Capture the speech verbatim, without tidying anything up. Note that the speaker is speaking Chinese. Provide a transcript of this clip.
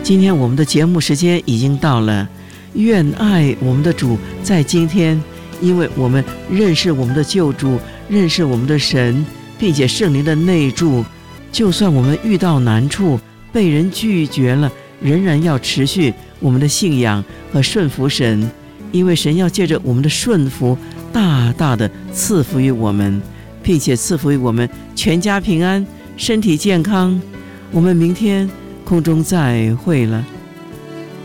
今天我们的节目时间已经到了，愿爱我们的主在今天，因为我们认识我们的救主，认识我们的神，并且圣灵的内住，就算我们遇到难处，被人拒绝了，仍然要持续我们的信仰和顺服神，因为神要借着我们的顺服大大的赐福于我们，并且赐福于我们全家平安，身体健康。我们明天空中再会了。